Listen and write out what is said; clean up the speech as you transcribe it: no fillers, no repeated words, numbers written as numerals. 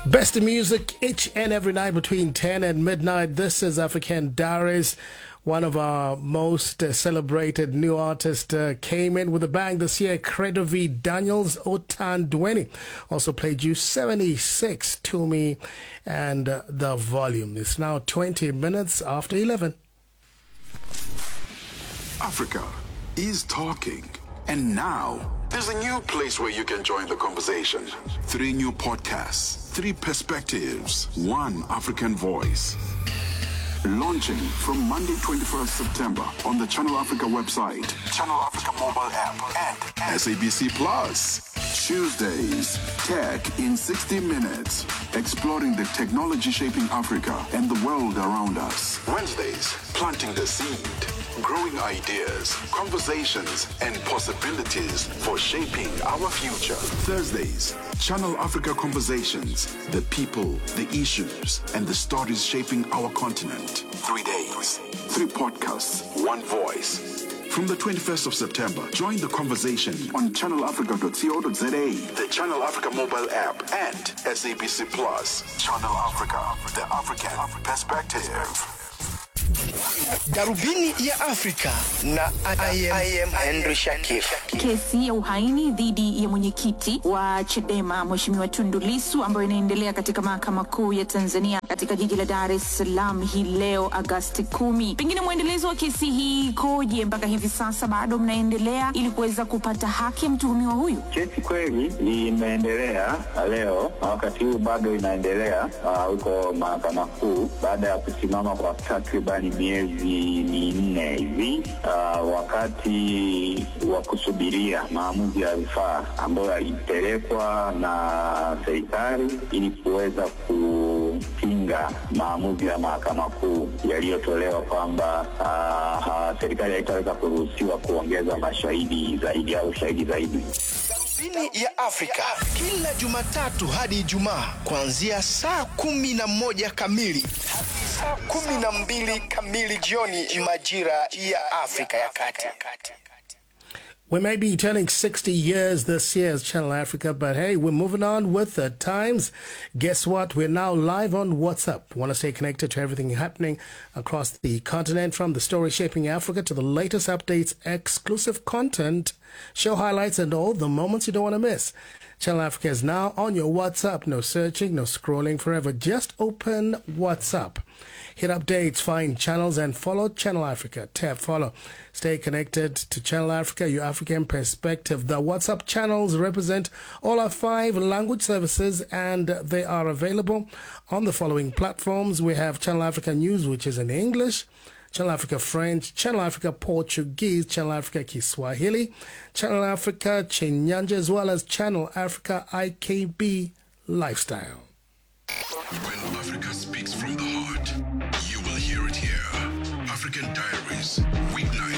Best music each and every night between 10 and midnight. This is African Diaries. One of our most celebrated new artists came in with a bang this year. Credo V. Daniels Otandweni also played you 76 to me, and the volume is now 20 minutes after 11. Africa is talking. And now, there's a new place where you can join the conversation. 3 new podcasts, 3 perspectives, 1 African voice. Launching from Monday, 21st September on the Channel Africa website, Channel Africa mobile app, and SABC Plus. Tuesdays, Tech in 60 Minutes, exploring the technology shaping Africa and the world around us. Wednesdays, planting the seed, growing ideas, conversations, and possibilities for shaping our future. Thursdays, Channel Africa Conversations, the people, the issues, and the stories shaping our continent. 3 days, 3 podcasts, 1 voice. From the 21st of September, join the conversation on channelafrica.co.za, the Channel Africa mobile app, and SABC Plus. Channel Africa, the African perspective. Darubini ya Afrika na I am Henry Shakif. Kesi ya uhaini dhidi ya mwenyekiti wa Chadema Mheshimiwa Tundu Lissu ambayo inaendelea katika mahakama kuu ya Tanzania katika jiji la Dar es Salaam hii leo Agosti 10. Pengine muendelezo wa kesi hii koje mpaka hivi sasa bado mnaendelea ili kuweza kupata haki ya mtuhumiwa huyu? Kesi kweli imeendelea leo, wakati huu bado inaendelea huko mahakama kuu baada ya kusimama kwa takribani miezi 4 hivi, wakati wa kusubiria maamuzi ya rufaa ambayo yalipelekwa na serikali ili kuweza kupinga maamuzi ya mahakama kuu yaliyotolewa kwamba serikali haitaweza kuruhusiwa kuongeza mashahidi zaidi au shahidi zaidi. Darubini ya Afrika kila Jumatatu hadi Ijumaa kuanzia saa 11 kamili hadi saa 12 kamili jioni majira ya Afrika ya Kati. We may be turning 60 years this year as Channel Africa, but hey, we're moving on with the times. Guess what? We're now live on WhatsApp. Want to stay connected to everything happening across the continent, from the story shaping Africa to the latest updates, exclusive content, show highlights, and all the moments you don't want to miss. Channel Africa is now on your WhatsApp. No searching, no scrolling forever. Just open WhatsApp. Hit updates, find channels, and follow Channel Africa. Tap follow. Stay connected to Channel Africa, your African perspective. The WhatsApp channels represent all our 5 language services, and they are available on the following platforms. We have Channel Africa News, which is in English, Channel Africa French, Channel Africa Portuguese, Channel Africa Kiswahili, Channel Africa Chinyanja, as well as Channel Africa IKB Lifestyle. When Africa speaks from the heart, you will hear it here. African Diaries, weeknight.